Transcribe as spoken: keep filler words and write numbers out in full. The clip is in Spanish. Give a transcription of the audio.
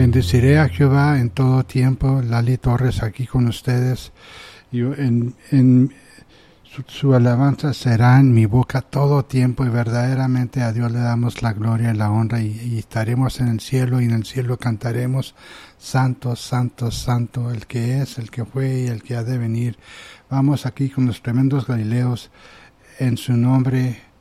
Bendeciré a Jehová en todo tiempo. Lali Torres aquí con ustedes. Yo en, en su, su alabanza será en mi boca todo tiempo, y verdaderamente a Dios le damos la gloria y la honra, y, y estaremos en el cielo, y en el cielo cantaremos santo, santo, santo, el que es, el que fue y el que ha de venir. Vamos aquí con los tremendos Galileos en su nombre.